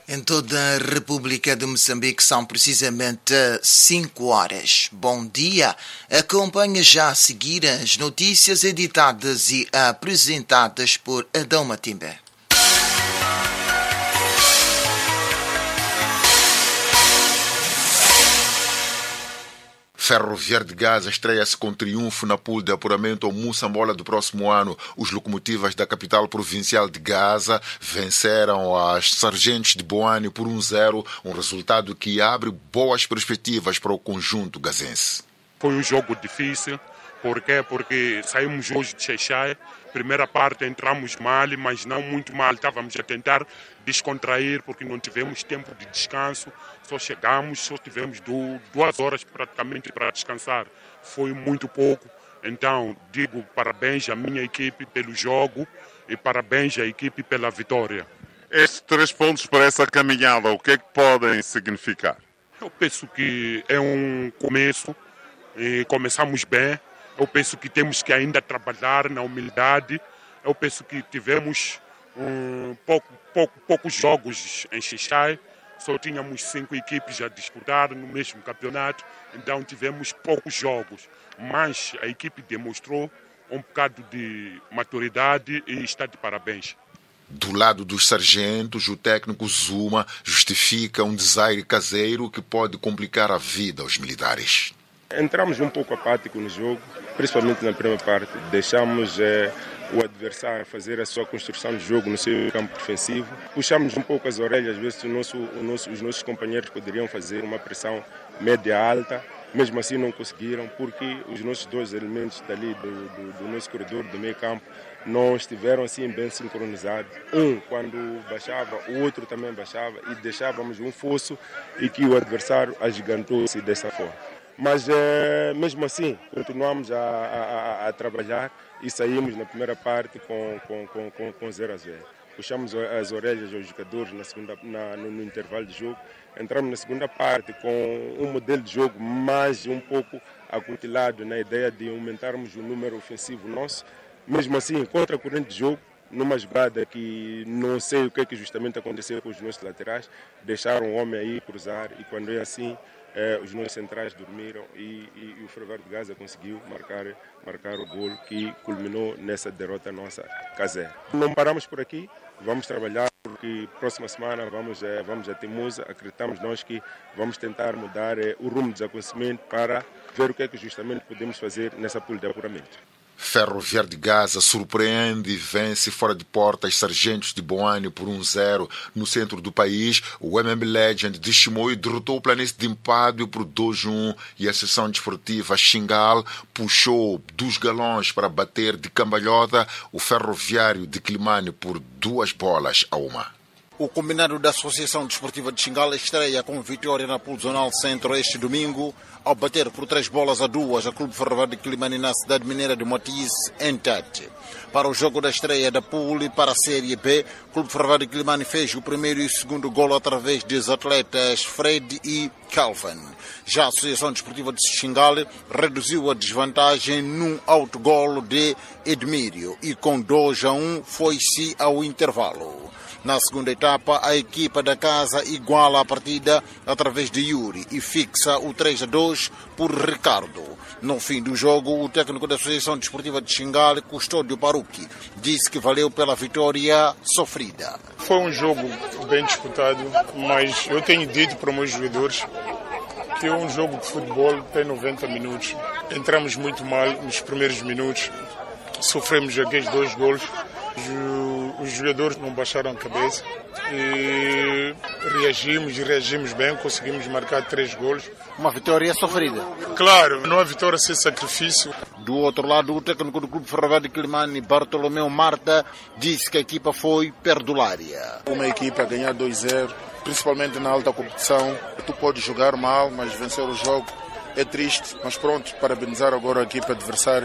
Em toda a República de Moçambique são precisamente 5 horas. Bom dia. Acompanhe já a seguir as notícias editadas e apresentadas por Adão Matimbe. Ferroviário de Gaza estreia-se com triunfo na pool de apuramento ao Moçambola do próximo ano. Os locomotivas da capital provincial de Gaza venceram as Sargentos de Boane por 1-0, um resultado que abre boas perspectivas para o conjunto gazense. Foi um jogo difícil. Por quê? Porque saímos hoje de Xai-Xai. Primeira parte entramos mal, mas não muito mal. Estávamos a tentar descontrair porque não tivemos tempo de descanso. Só tivemos 2 horas praticamente para descansar. Foi muito pouco. Então, digo parabéns à minha equipe pelo jogo e parabéns à equipe pela vitória. Estes 3 pontos para essa caminhada, o que é que podem significar? Eu penso que é um começo e começamos bem. Eu penso que temos que ainda trabalhar na humildade. Eu penso que tivemos poucos jogos em Xai-Xai. Só tínhamos 5 equipes a disputar no mesmo campeonato. Então tivemos poucos jogos. Mas a equipe demonstrou um bocado de maturidade e está de parabéns. Do lado dos sargentos, o técnico Zuma justifica um desaire caseiro que pode complicar a vida aos militares. Entramos um pouco apático no jogo, principalmente na primeira parte. Deixamos o adversário fazer a sua construção de jogo no seu campo defensivo. Puxamos um pouco as orelhas, às vezes os nossos companheiros poderiam fazer uma pressão média-alta. Mesmo assim não conseguiram, porque os nossos 2 elementos dali do nosso corredor do meio campo não estiveram assim bem sincronizados. Um quando baixava, o outro também baixava e deixávamos um fosso e que o adversário agigantou-se dessa forma. Mas mesmo assim continuamos a trabalhar e saímos na primeira parte com 0-0. Puxamos as orelhas aos jogadores no intervalo de jogo. Entramos na segunda parte com um modelo de jogo mais um pouco acutilado na ideia de aumentarmos o número ofensivo nosso. Mesmo assim, contra a corrente de jogo, numa jogada que não sei o que é que justamente aconteceu com os nossos laterais, deixaram o homem aí cruzar e quando é assim, os nossos centrais dormiram e o Ferroviário de Gaza conseguiu marcar o golo que culminou nessa derrota nossa caseira. Não paramos por aqui, vamos trabalhar porque próxima semana vamos a Temusa. Acreditamos nós que vamos tentar mudar o rumo dos acontecimentos para ver o que é que justamente podemos fazer nessa pool de apuramento. Ferroviário de Gaza surpreende e vence fora de portas Sargentos de Boane por 1-0. No centro do país, o MM Legend de Chimoio derrotou o Planície de Impádio por 2-1 e a seção desportiva Xingal puxou dos galões para bater de cambalhota o Ferroviário de Climane por 2-1. O combinado da Associação Desportiva de Xingal estreia com vitória na Pool Zonal Centro este domingo, ao bater por 3-2 a Clube Ferroviário de Climane na cidade mineira de Moatize, em Tete. Para o jogo da estreia da Pool e para a Série B, o Clube Ferroviário de Climane fez o primeiro e o segundo golo através dos atletas Fred e Calvin. Já a Associação Desportiva de Xingal reduziu a desvantagem num autogolo de Edmírio e com 2-1 foi-se ao intervalo. Na segunda etapa, a equipa da casa iguala a partida através de Yuri e fixa o 3-2 por Ricardo. No fim do jogo, o técnico da Associação Desportiva de Xingal, Custódio Paruqui, disse que valeu pela vitória sofrida. Foi um jogo bem disputado, mas eu tenho dito para os meus jogadores que um jogo de futebol tem 90 minutos. Entramos muito mal nos primeiros minutos, sofremos aqueles 2 golos. Os jogadores não baixaram a cabeça e reagimos bem, conseguimos marcar 3 golos. Uma vitória sofrida. Claro, não é vitória sem sacrifício. Do outro lado, o técnico do Clube Ferroviário de Climane, Bartolomeu Marta, disse que a equipa foi perdulária. Uma equipa a ganhar 2-0, principalmente na alta competição. Tu podes jogar mal, mas vencer o jogo é triste. Mas pronto, parabenizar agora a equipa adversária